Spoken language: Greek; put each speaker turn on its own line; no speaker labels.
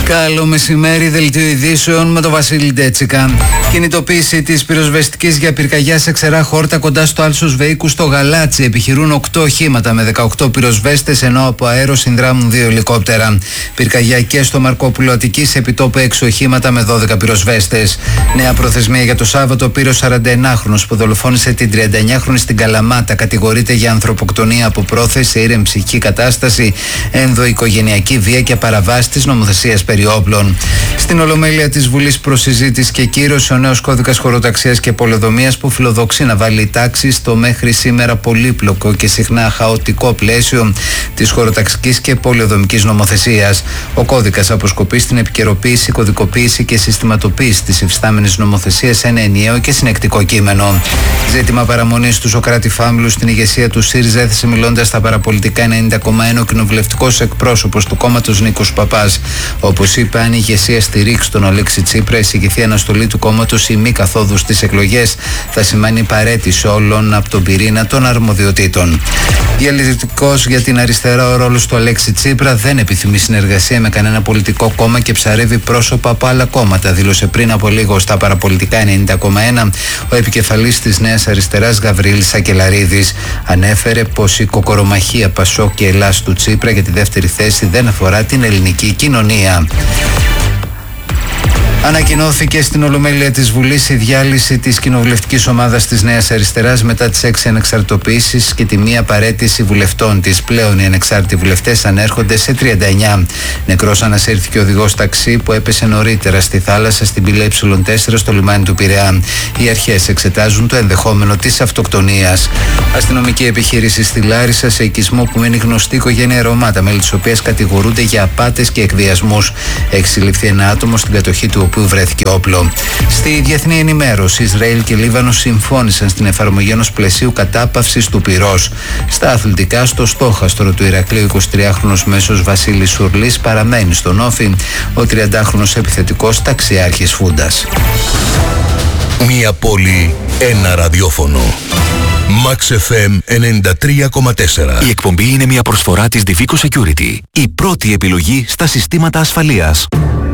Καλό μεσημέρι, δελτίο ειδήσεων με τον Βασίλη Ντέτσικα. Κινητοποίηση της πυροσβεστικής για πυρκαγιά σε ξερά χόρτα κοντά στο Άλσος Βεϊκού στο Γαλάτσι. Επιχειρούν 8 οχήματα με 18 πυροσβέστες, ενώ από αέρο συνδράμουν 2 ελικόπτερα. Πυρκαγιά και στο Μαρκόπουλο Αττικής, επιτόπου 6 οχήματα με 12 πυροσβέστες. Νέα προθεσμία για το Σάββατο. Πύρος 41χρονος που δολοφόνησε την 39χρονη στην Καλαμάτα κατηγορείται για ανθρωποκτονία από πρόθεση, ήρεμη ψυχική κατάσταση, ενδοοικογενειακή βία και παραβάση της νομοθεσίας περί όπλων. Στην Ολομέλεια της Βουλής προσυζήτηση και κύρωση ο νέος κώδικας χωροταξίας και πολεοδομίας που φιλοδοξεί να βάλει τάξη στο μέχρι σήμερα πολύπλοκο και συχνά χαοτικό πλαίσιο της χωροταξικής και πολεοδομικής νομοθεσίας. Ο κώδικας αποσκοπεί στην επικαιροποίηση, κωδικοποίηση και συστηματοποίηση της υφιστάμενης νομοθεσίας σε ένα ενιαίο και συνεκτικό κείμενο. Ζήτημα παραμονής του Σωκράτη Φάμιλου στην ηγεσία του ΣΥΡΙΖΑ έθεσε μιλώντας στα παραπολιτικά 90,1 ο κοινοβουλευτικός εκπρόσωπος του κόμματος Νίκος Παπάς. Όπως είπε, αν η ηγεσία στηρίξει τον Αλέξη Τσίπρα, εισηγηθεί αναστολή του κόμματος ή μη καθόδου στις εκλογές, θα σημαίνει παραίτηση όλων από τον πυρήνα των αρμοδιοτήτων. Διαλυτικός για την αριστερά ο ρόλος του Αλέξη Τσίπρα, δεν επιθυμεί συνεργασία με κανένα πολιτικό κόμμα και ψαρεύει πρόσωπα από άλλα κόμματα, δήλωσε πριν από λίγο στα παραπολιτικά 90,1 ο επικεφαλής της Νέας Αριστεράς Γαβρίλης Σακελαρίδης. Ανέφερε πως η κοκορομαχία Πασόκ και Ελλάς του Τσίπρα για τη δεύτερη θέση δεν αφορά την ελληνική κοινωνία. Ανακοινώθηκε στην Ολομέλεια της Βουλής η διάλυση της κοινοβουλευτικής ομάδας της Νέας Αριστεράς μετά τις 6 ανεξαρτητοποιήσεις και τη μία παραίτηση βουλευτών της. Πλέον οι ανεξάρτητοι βουλευτές ανέρχονται σε 39. Νεκρός ανασύρθηκε ο οδηγός ταξί που έπεσε νωρίτερα στη θάλασσα στην πύλη Ε4 στο λιμάνι του Πειραιά. Οι αρχές εξετάζουν το ενδεχόμενο της αυτοκτονίας. Αστυνομική επιχείρηση στη Λάρισα σε οικισμό που μένει γνωστή οικογένεια Ρωμά, τα μέλη της οποίας κατηγορούνται για απάτες και εκβιασμούς. Έχει συλληφθεί ένα άτομο στην κατοχή του που βρέθηκε όπλο. Στη διεθνή ενημέρωση, Ισραήλ και Λίβανο συμφώνησαν στην εφαρμογή ενός πλαισίου κατάπαυσης του πυρός. Στα αθλητικά, στο στόχαστρο του Ηρακλείου, 23χρονος μέσος Βασίλης Σουρλής παραμένει στον όφι, ο 30χρονος επιθετικός ταξιάρχης Φούντας.
Μία πόλη, ένα ραδιόφωνο. Max FM 93,4.
Η εκπομπή είναι μια προσφορά της Divico Security, η πρώτη επιλογή στα συστήματα ασφαλείας.